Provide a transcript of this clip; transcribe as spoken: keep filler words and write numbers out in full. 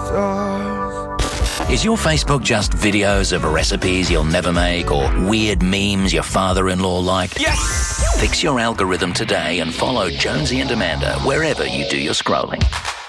stars. Is your Facebook just videos of recipes you'll never make or weird memes your father-in-law liked? Yes! Fix your algorithm today and follow Jonesy and Amanda wherever you do your scrolling.